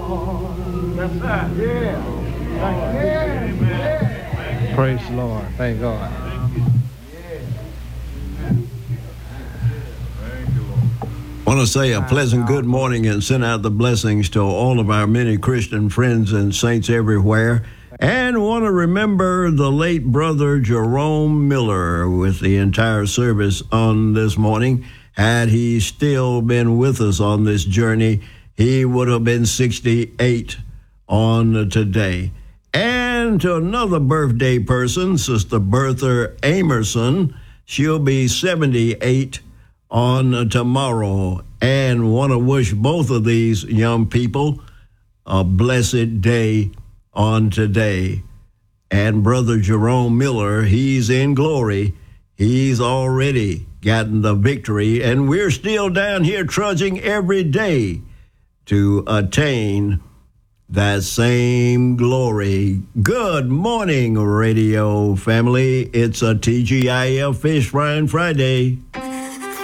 That's right. Yeah. Amen. Praise the Lord. Thank God. I want to say a pleasant good morning and send out the blessings to all of our many Christian friends and saints everywhere. And want to remember the late brother Jerome Miller with the entire service on this morning. Had he still been with us on this journey, he would have been 68 on today. And to another birthday person, Sister Bertha Amerson, she'll be 78 on tomorrow, and want to wish both of these young people a blessed day on today. And Brother Jerome Miller, he's in glory. He's already gotten the victory, and we're still down here trudging every day to attain that same glory. Good morning, radio family. It's a TGIF Fish Frying Friday.